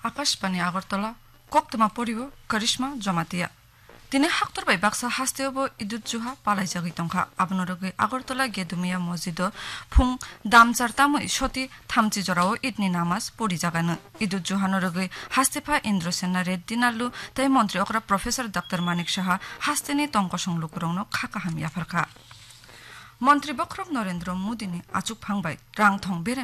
আকাশবাণী আগরতলা কক্তমা পড়িব করিশ্মা জমাতিয়া দিনে হাক্তর বাই বাক্সা হাস্তেওবো ইদুত জুহা পালাই জাগি তংখা আবনরগৈ আগরতলা গেদুমিয়া মসজিদ ফুং দামচার তামই সতী থামচি জরাও ইদনি নামাজ পড়ি জাগানো ইদুত জুহানরগৈ হাস্তেফা ইন্দ্রসেনা রেড্ডি নাল্লু তাই মন্ত্রী অকরা প্রফেসর ডক্টর মানিক সাহা হাস্তেনি তংক সংলুকুরংনো খাকা হামিয়া ফারখা মন্ত্রী বক্রব নরেন্দ্র মোদিনি আচুক ফাংবাই রাং থং বেরে